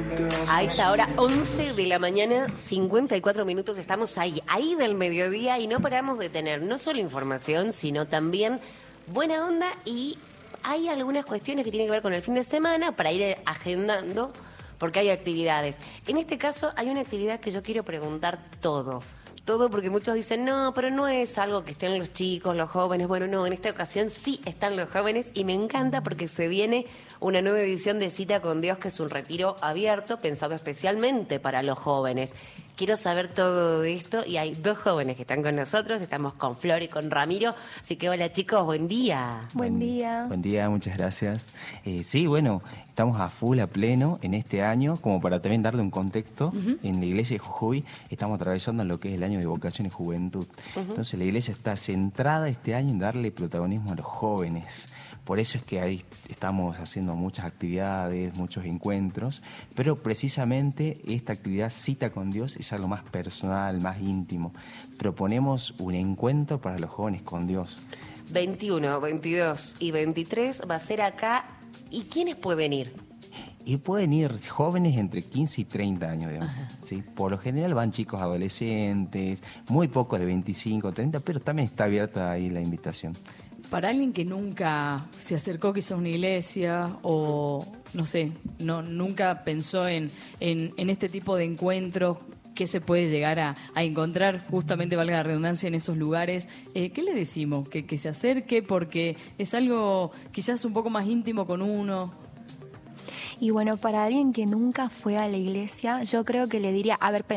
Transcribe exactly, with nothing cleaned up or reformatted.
A esta hora, once de la mañana, cincuenta y cuatro minutos, estamos ahí, ahí del mediodía y no paramos de tener no solo información, sino también buena onda y hay algunas cuestiones que tienen que ver con el fin de semana para ir agendando porque hay actividades. En este caso hay una actividad que yo quiero preguntar todo. Todo porque muchos dicen, no, pero no es algo que estén los chicos, los jóvenes. Bueno, no, en esta ocasión sí están los jóvenes y me encanta porque se viene una nueva edición de Cita con Dios, que es un retiro abierto pensado especialmente para los jóvenes. Quiero saber todo de esto y hay dos jóvenes que están con nosotros, estamos con Flor y con Ramiro, así que hola chicos, buen día. Buen día. Buen día, muchas gracias. Eh, sí, bueno, estamos a full, a pleno en este año, como para también darle un contexto. Uh-huh. En la iglesia de Jujuy estamos atravesando lo que es el año de vocación y juventud. Uh-huh. Entonces la iglesia está centrada este año en darle protagonismo a los jóvenes. Por eso es que ahí estamos haciendo muchas actividades, muchos encuentros, pero precisamente esta actividad Cita con Dios es algo más personal, más íntimo. Proponemos un encuentro para los jóvenes con Dios. veintiuno, veintidós y veintitrés va a ser acá. ¿Y quiénes pueden ir? Y pueden ir jóvenes entre quince y treinta años, digamos, ¿sí? Por lo general van chicos adolescentes, muy pocos de veinticinco, treinta, pero también está abierta ahí la invitación. Para alguien que nunca se acercó quizá a una iglesia o, no sé, no nunca pensó en, en, en este tipo de encuentros, ¿qué se puede llegar a, a encontrar, justamente, valga la redundancia, en esos lugares? Eh, ¿Qué le decimos? ¿Que, que se acerque porque es algo quizás un poco más íntimo con uno? Y bueno, para alguien que nunca fue a la iglesia, yo creo que le diría, a ver,